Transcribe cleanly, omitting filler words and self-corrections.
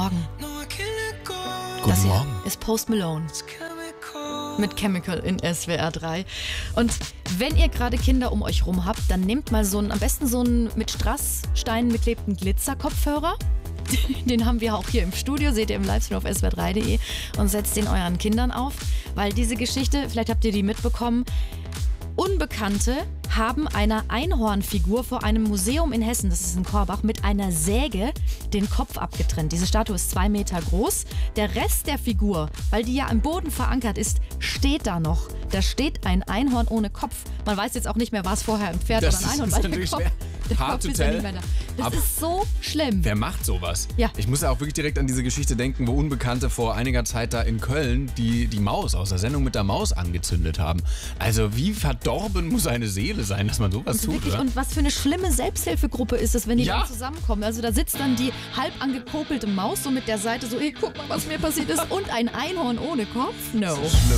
Morgen. Guten Hier Morgen. ist Post Malone mit Chemical in SWR 3. Und wenn ihr gerade Kinder um euch rum habt, dann nehmt mal am besten so einen mit Strasssteinen beklebten Glitzer-Kopfhörer. Den haben wir auch hier im Studio, seht ihr im Livestream auf swr3.de, und setzt den euren Kindern auf, weil diese Geschichte, vielleicht habt ihr die mitbekommen, Unbekannte haben einer Einhornfigur vor einem Museum in Hessen, das ist in Korbach, mit einer Säge den Kopf abgetrennt. Diese Statue ist 2 Meter groß. Der Rest der Figur, weil die ja im Boden verankert ist, steht da noch. Da steht ein Einhorn ohne Kopf. Man weiß jetzt auch nicht mehr, war es vorher ein Pferd oder ein Einhorn, weil der Kopf, Hard to ist ja tell. nicht mehr da. Das ist so schlimm. Wer macht sowas? Ja. Ich muss ja auch wirklich direkt an diese Geschichte denken, wo Unbekannte vor einiger Zeit da in Köln die Maus aus der Sendung mit der Maus angezündet haben. Also wie verdorben muss eine Seele sein, dass man sowas tut, Wirklich, oder? und was für eine schlimme Selbsthilfegruppe ist es, wenn die Ja. dann zusammenkommen. Also da sitzt dann die halb angepopelte Maus so mit der Seite so, hey, guck mal, was mir passiert ist, und ein Einhorn ohne Kopf. No.